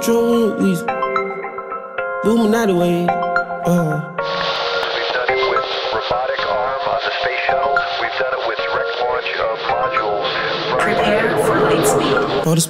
Metro, we Illuminati way. We've done it with robotic arm on the space shuttle. We've done it with direct launch of modules. Prepare for light speed. All the